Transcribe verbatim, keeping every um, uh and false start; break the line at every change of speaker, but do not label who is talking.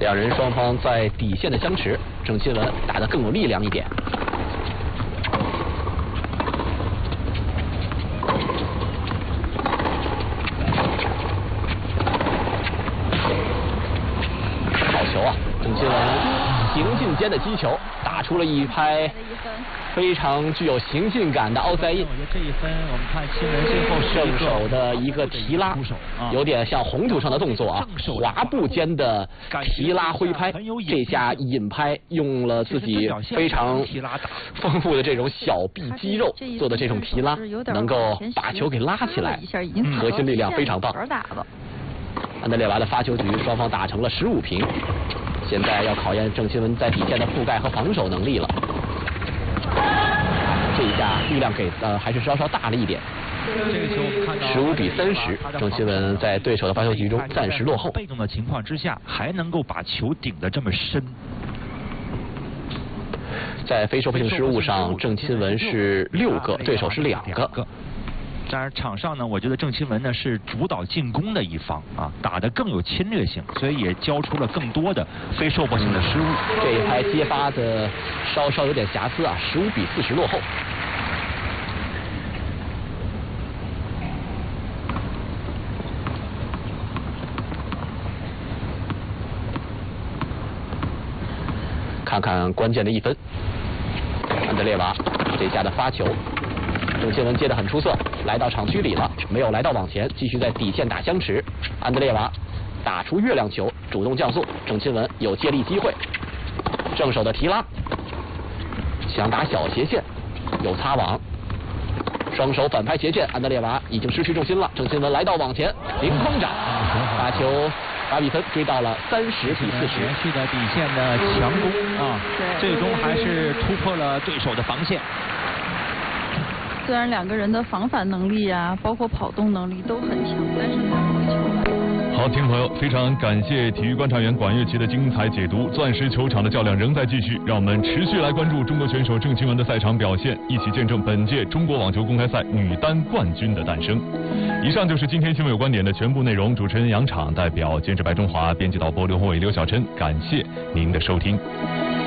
两人双方在底线的相持，郑钦文打得更有力量一点。好球啊！郑钦文行进间的击球，打出了一拍非常具有行进感的凹塞印。
我觉得这一分，我们看钦文最后
正手的一个提拉，有点像红土上的动作啊，滑步间的提拉挥拍，这下引拍用了自己非常丰富的这种小臂肌肉做的这种提拉，能够把球给拉起来，核心力量非常棒。安德烈娃的发球局双方打成了十五平，现在要考验郑钦文在底线的覆盖和防守能力了。这一下力量给呃还是稍稍大了一点。
这个球我们看到
十五比三十，郑钦文在对手的发球局中暂时落后。
被动的情况之下，还能够把球顶得这么深。
在非受迫性失误上，郑钦文是六个，对手是两个。
当然，场上呢，我觉得郑钦文呢是主导进攻的一方啊，打得更有侵略性，所以也交出了更多的非受迫性的失误。
这一拍接发的稍稍有点瑕疵啊，十五比四十落后。看看关键的一分，安德烈娃这下的发球。郑钦文接得很出色，来到场区里了，没有来到网前，继续在底线打相持。安德烈娃打出月亮球，主动降速，郑钦文有接力机会。正手的提拉，想打小斜线，有擦网，双手反拍斜线，安德烈娃已经失去重心了。郑钦文来到网前，凌空掌，把球把比分追到了三十比四十。
连续的底线的强攻啊，最终还是突破了对手的防线。
虽然两个人的防反能力啊，包括跑动能力都很强，但是拿不回球来。
好，听众朋友，非常感谢体育观察员管乐琪的精彩解读。钻石球场的较量仍在继续，让我们持续来关注中国选手郑钦文的赛场表现，一起见证本届中国网球公开赛女单冠军的诞生。以上就是今天新闻有观点的全部内容。主持人杨昶，代表监制白中华，编辑导播刘宏伟、刘晓琛，感谢您的收听。